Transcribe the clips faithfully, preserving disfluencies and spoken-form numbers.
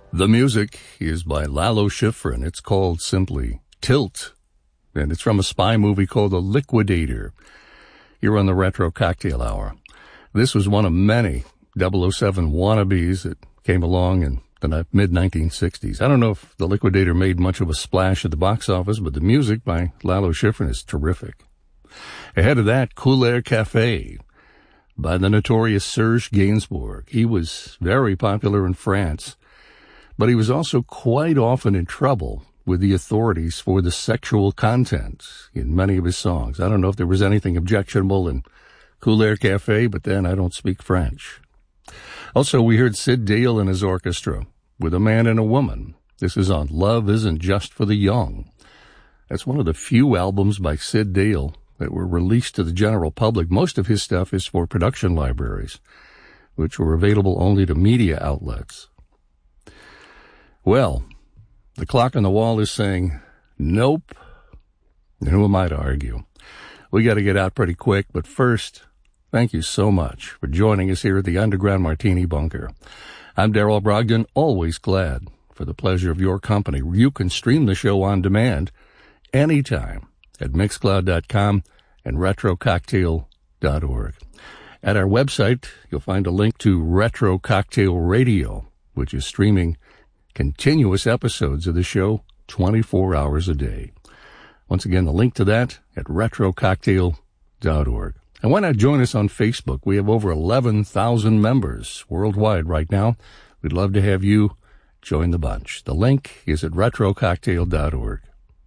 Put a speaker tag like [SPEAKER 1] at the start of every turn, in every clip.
[SPEAKER 1] The music is by Lalo Schifrin. It's called simply Tilt, and it's from a spy movie called The Liquidator. You're on the Retro Cocktail Hour. This was one of many double oh seven wannabes that came along in the mid nineteen sixties. I don't know if The Liquidator made much of a splash at the box office, but the music by Lalo Schifrin is terrific. Ahead of that, Couleur Café by the notorious Serge Gainsbourg. He was very popular in France, but he was also quite often in trouble with the authorities for the sexual content in many of his songs. I don't know if there was anything objectionable in Couleur Café, but then I don't speak French. Also, we heard Sid Dale and his orchestra with A Man and a Woman. This is on Love Isn't Just for the Young. That's one of the few albums by Sid Dale that were released to the general public. Most of his stuff is for production libraries, which were available only to media outlets. Well, the clock on the wall is saying, nope. And who am I to argue? We got to get out pretty quick, but first, thank you so much for joining us here at the Underground Martini Bunker. I'm Darrell Brogdon, always glad for the pleasure of your company. You can stream the show on demand anytime at mixcloud dot com and retro cocktail dot org. At our website, you'll find a link to Retro Cocktail Radio, which is streaming continuous episodes of the show twenty-four hours a day. Once again, the link to that at retro cocktail dot org. And why not join us on Facebook? We have over eleven thousand members worldwide right now. We'd love to have you join the bunch. The link is at retro cocktail dot org.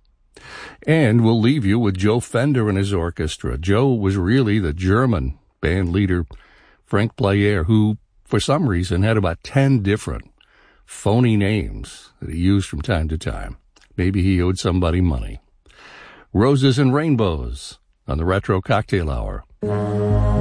[SPEAKER 1] And we'll leave you with Joe Fender and his orchestra. Joe was really the German band leader, Frank Player, who, for some reason, had about ten different phony names that he used from time to time. Maybe he owed somebody money. Roses and Rainbows on the Retro Cocktail Hour.